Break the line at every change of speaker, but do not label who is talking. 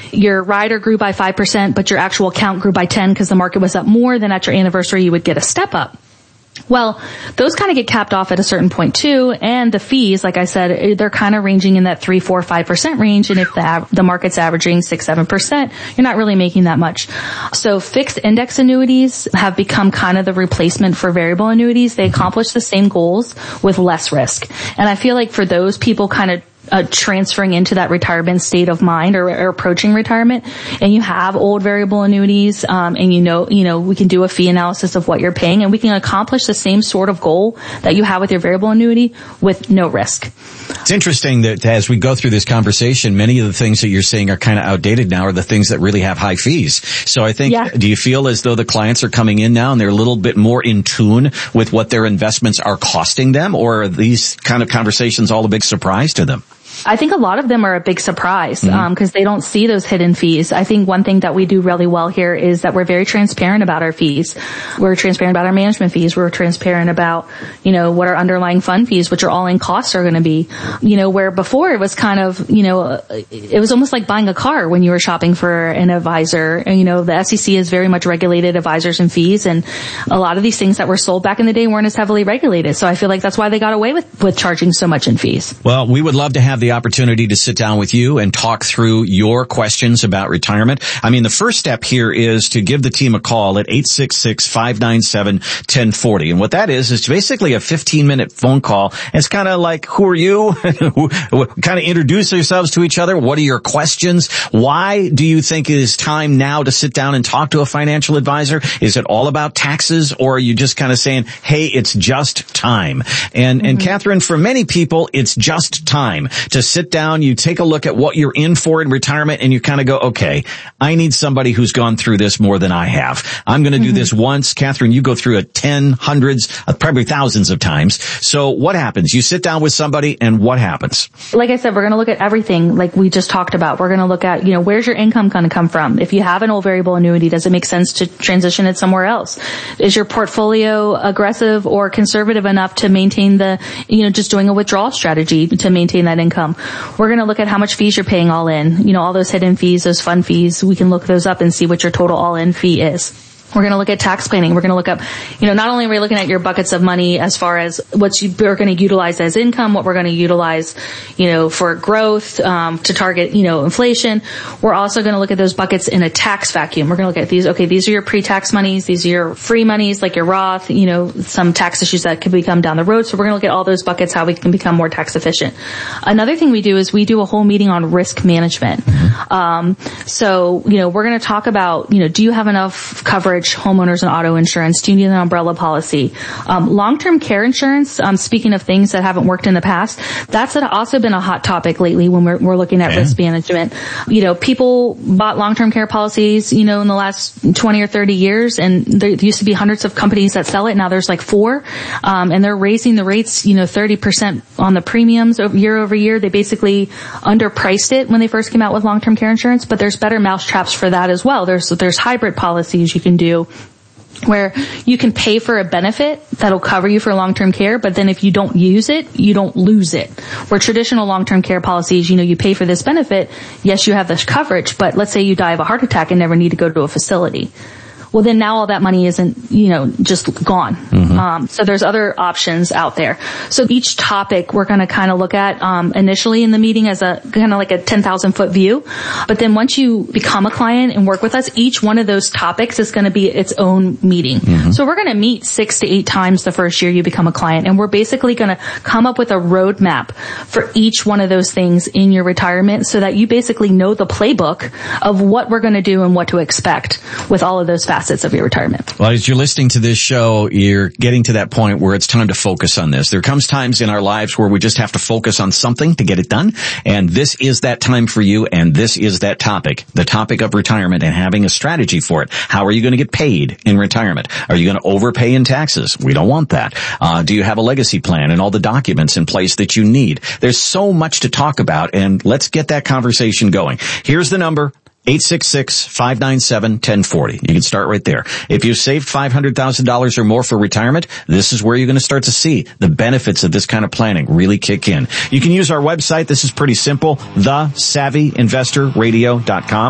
your rider grew by 5%, but your actual account grew by 10 because the market was up more, then at your anniversary you would get a step up. Well, those kind of get capped off at a certain point too, and the fees, like I said, they're kind of ranging in that 3, 4, 5% range, and if the market's averaging 6, 7%, you're not really making that much. So fixed index annuities have become kind of the replacement for variable annuities. They accomplish the same goals with less risk. And I feel like for those people kind of transferring into that retirement state of mind or approaching retirement, and you have old variable annuities, and you know, we can do a fee analysis of what you're paying, and we can accomplish the same sort of goal that you have with your variable annuity with no risk.
It's interesting that as we go through this conversation, many of the things that you're saying are kind of outdated now are the things that really have high fees. So I think, do you feel as though the clients are coming in now and they're a little bit more in tune with what their investments are costing them, or are these kind of conversations all a big surprise to them?
I think a lot of them are a big surprise because they don't see those hidden fees. I think one thing that we do really well here is that we're very transparent about our fees. We're transparent about our management fees. We're transparent about, what our underlying fund fees, which are all in costs, are going to be. Where before it was kind of, it was almost like buying a car when you were shopping for an advisor. The SEC has very much regulated advisors and fees, and a lot of these things that were sold back in the day weren't as heavily regulated. So I feel like that's why they got away with charging so much in fees.
Well, we would love to have the opportunity to sit down with you and talk through your questions about retirement. I mean, the first step here is to give the team a call at 866-597-1040. And what that is basically a 15-minute phone call. It's kind of like, who are you? Kind of introduce yourselves to each other. What are your questions? Why do you think it is time now to sit down and talk to a financial advisor? Is it all about taxes, or are you just kind of saying, hey, it's just time? And Catherine, for many people, it's just time to sit down, you take a look at what you're in for in retirement, and you kind of go, okay, I need somebody who's gone through this more than I have. I'm going to do this once. Catherine, you go through it 10, hundreds, probably thousands of times. So what happens? You sit down with somebody, and what happens?
Like I said, we're going to look at everything like we just talked about. We're going to look at, where's your income going to come from? If you have an old variable annuity, does it make sense to transition it somewhere else? Is your portfolio aggressive or conservative enough to maintain the, just doing a withdrawal strategy to maintain that income? We're going to look at how much fees you're paying all in, all those hidden fees, those fund fees. We can look those up and see what your total all-in fee is. We're going to look at tax planning. We're going to look up, not only are we looking at your buckets of money as far as what we're going to utilize as income, what we're going to utilize, for growth, to target, inflation. We're also going to look at those buckets in a tax vacuum. We're going to look at these. Okay, these are your pre-tax monies. These are your free monies, like your Roth, some tax issues that could become down the road. So we're going to look at all those buckets, how we can become more tax efficient. Another thing we do is we do a whole meeting on risk management. So, we're going to talk about, do you have enough coverage, homeowners and auto insurance? Do you need an umbrella policy? Long-term care insurance, speaking of things that haven't worked in the past, that's also been a hot topic lately when we're looking at risk management. People bought long-term care policies, in the last 20 or 30 years, and there used to be hundreds of companies that sell it. Now there's like 4, and they're raising the rates, 30% on the premiums year over year. They basically underpriced it when they first came out with long-term care insurance, but there's better mousetraps for that as well. There's hybrid policies you can do where you can pay for a benefit that'll cover you for long-term care, but then if you don't use it, you don't lose it. Where traditional long-term care policies, you pay for this benefit, yes, you have this coverage, but let's say you die of a heart attack and never need to go to a facility. Well, then now all that money isn't, just gone. So there's other options out there. So each topic we're going to kind of look at, initially in the meeting as a kind of like a 10,000-foot view. But then once you become a client and work with us, each one of those topics is going to be its own meeting. So we're going to meet 6 to 8 times the first year you become a client. And we're basically going to come up with a roadmap for each one of those things in your retirement so that you basically know the playbook of what we're going to do and what to expect with all of those facets of your retirement.
Well, as you're listening to this show, you're getting to that point where it's time to focus on this. There comes times in our lives where we just have to focus on something to get it done. And this is that time for you. And this is that topic, the topic of retirement and having a strategy for it. How are you going to get paid in retirement? Are you going to overpay in taxes? We don't want that. Do you have a legacy plan and all the documents in place that you need? There's so much to talk about, and let's get that conversation going. Here's the number. 866-597-1040. You can start right there. If you've saved $500,000 or more for retirement, this is where you're going to start to see the benefits of this kind of planning really kick in. You can use our website. This is pretty simple, thesavvyinvestorradio.com.